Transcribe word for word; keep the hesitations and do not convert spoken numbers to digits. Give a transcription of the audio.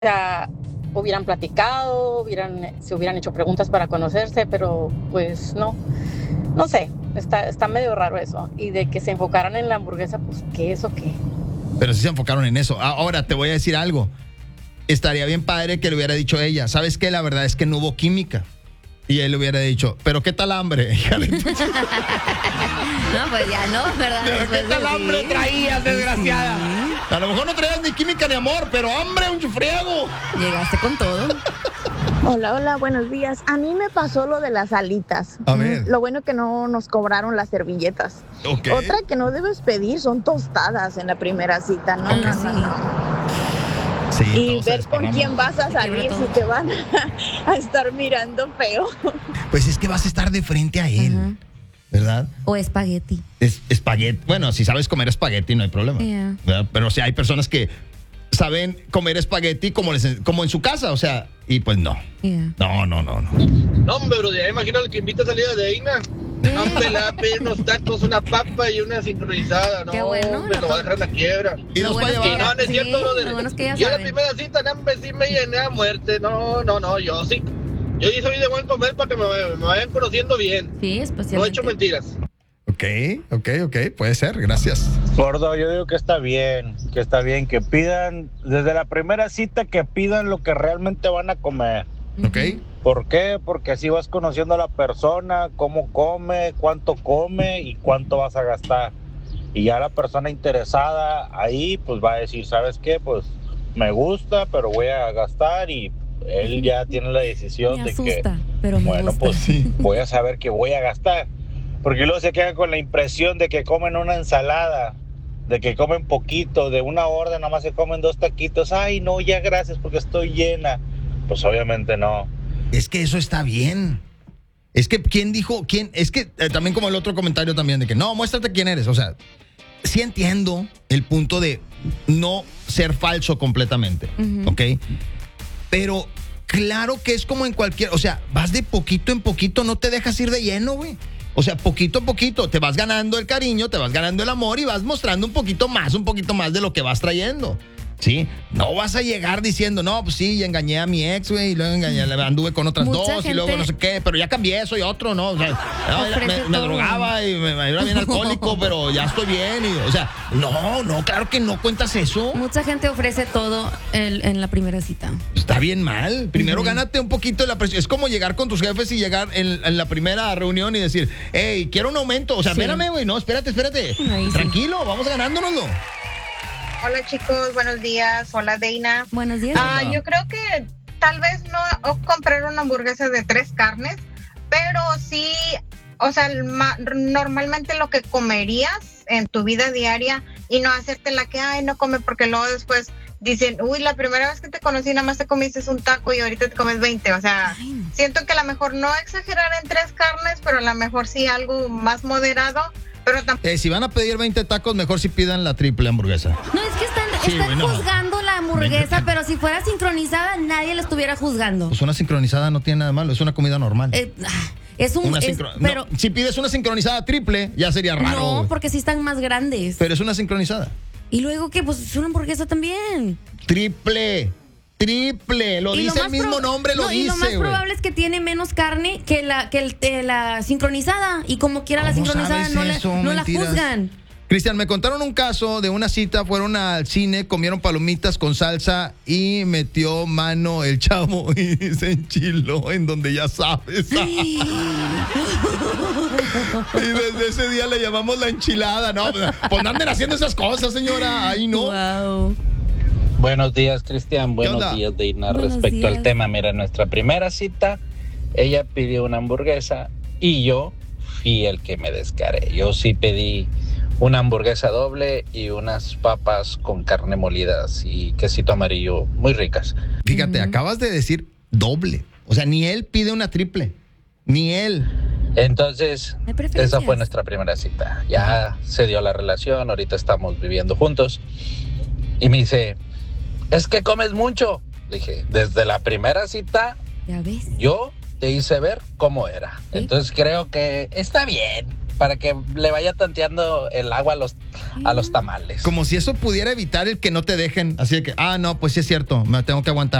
sea, hubieran platicado, hubieran, se hubieran hecho preguntas para conocerse, pero pues no, no sé, está, está medio raro eso. Y de que se enfocaran en la hamburguesa, pues ¿qué es o qué? Pero sí se enfocaron en eso. Ahora te voy a decir algo. Estaría bien padre que le hubiera dicho ella, ¿sabes qué? La verdad es que no hubo química. Y él le hubiera dicho, ¿pero qué tal hambre? No, pues ya no, ¿verdad? ¿Pero qué tal hambre traías, desgraciada? A lo mejor no traías ni química ni amor, pero hambre, un chufriego. Llegaste con todo. Hola, hola, buenos días. A mí me pasó lo de las alitas. A ver. Lo bueno que no nos cobraron las servilletas. Ok. Otra que no debes pedir son tostadas en la primera cita. No, no, no, no. Sí, Y todos ver con esperamos. quién vas a salir si te van a estar mirando feo. Pues es que vas a estar de frente a él, Ajá. ¿verdad? O espagueti. Es espagueti. Bueno, si sabes comer espagueti no hay problema. Yeah. ¿Verdad? Pero si hay personas que saben comer espagueti como, les- como en su casa, o sea, y pues no. Yeah. No, no, no, no. No, hombre, bro, ya imagino al que invita a salir de Deina. No, hombre, le va a pedir unos tacos, una papa y una sincronizada. No, Qué bueno, hombre, lo lo va a dejar en la quiebra. Y nos Lo va a bueno es llevar. que- No, no es Sí, cierto, brother. lo bueno es que ya Yo la saben. primera cita, no, hombre, sí me llené a muerte. No, no, no, yo sí. Yo sí soy de buen comer para que me, me vayan conociendo bien. Sí, No he especialmente. hecho mentiras. Ok, ok, ok, puede ser, gracias. Gordo, yo digo que está bien, que está bien, que pidan, desde la primera cita, que pidan lo que realmente van a comer. Ok. ¿Por qué? Porque así vas conociendo a la persona, cómo come, cuánto come y cuánto vas a gastar. Y ya la persona interesada ahí, pues va a decir, ¿sabes qué? Pues me gusta, pero voy a gastar, y él ya tiene la decisión Me de asusta, que, pero me bueno, gusta. pues Sí. voy a saber que voy a gastar. Porque luego se quedan con la impresión de que comen una ensalada, de que comen poquito, de una orden nada más se comen dos taquitos. Ay, no, ya gracias porque estoy llena. Pues obviamente no. Es que eso está bien. Es que, ¿quién dijo? ¿Quién? Es que eh, también como el otro comentario también de que, no, muéstrate quién eres. O sea, sí entiendo el punto de no ser falso completamente, Ujú. ¿ok? Pero claro que es como en cualquier, o sea, vas de poquito en poquito, no te dejas ir de lleno, güey. O sea, poquito a poquito te vas ganando el cariño, te vas ganando el amor y vas mostrando un poquito más, un poquito más de lo que vas trayendo. ¿Sí? No vas a llegar diciendo, no, pues sí, ya engañé a mi ex, güey, y luego engañé, anduve con otras Mucha dos, y gente- luego no sé qué, pero ya cambié, soy otro, ¿no? O sea, no, era- Ofrece me, me todo. drogaba y me, me era bien alcohólico, pero ya estoy bien. Y, o sea, no, no, claro que no cuentas eso. Mucha gente ofrece todo en, en la primera cita. Está bien mal. Primero gánate un poquito de la presión. Es como llegar con tus jefes y llegar en, en la primera reunión y decir, hey, quiero un aumento. O sea, Sí. espérame, güey, no, espérate, espérate. Ahí sí. Tranquilo, vamos ganándonoslo. Hola chicos, buenos días. Hola Deina. Buenos días. Ah, Hola. yo creo que tal vez no o comprar una hamburguesa de tres carnes, pero sí, o sea, el ma- normalmente lo que comerías en tu vida diaria, y no hacerte la que, ay, no come, porque luego después dicen, uy, la primera vez que te conocí nada más te comiste un taco y ahorita te comes veinte. O sea, Ay, no. siento que a lo mejor no exagerar en tres carnes, pero a lo mejor sí algo más moderado, pero tampoco. Eh, si van a pedir veinte tacos, mejor si pidan la triple hamburguesa. No, es que están, Sí, están güey, no. juzgando la hamburguesa, pero si fuera sincronizada, nadie la estuviera juzgando. Pues una sincronizada no tiene nada de malo, es una comida normal. Eh, ah, es un. Una es- sincro- no, pero si pides una sincronizada triple, ya sería raro. no, güey. porque sí están más grandes. Pero es una sincronizada. Y luego que, pues es una hamburguesa también. Triple. Triple. Lo Y dice más el mismo prob- nombre, lo no, dice. Y lo más güey. probable es que tiene menos carne que la que el, eh, la sincronizada. Y como quiera la ¿Cómo sincronizada sabes no, la- eso? no la Mentiras. juzgan. Cristian, me contaron un caso de una cita, fueron al cine, comieron palomitas con salsa y metió mano el chavo y se enchiló en donde ya sabes. Y desde ese día le llamamos la enchilada, ¿no? Pues no anden haciendo esas cosas, señora. Ahí no. Wow. Buenos días, Cristian. Buenos onda? días, Deina. Buenos Respecto días. al tema, mira, nuestra primera cita, ella pidió una hamburguesa y yo fui el que me descaré. Yo sí pedí una hamburguesa doble y unas papas con carne molidas y quesito amarillo muy ricas. Fíjate, Ujú. acabas de decir doble. O sea, ni él pide una triple. Ni él. Entonces, Hay preferencias. esa fue nuestra primera cita. Ya se dio la relación, ahorita estamos viviendo juntos. Y me dice, es que comes mucho. Dije, desde la primera cita Ya ves. yo te hice ver cómo era. ¿Sí? Entonces creo que está bien. para que le vaya tanteando el agua a los, a los tamales. Como si eso pudiera evitar el que no te dejen. Así de que, ah, no, pues sí es cierto, me tengo que aguantar.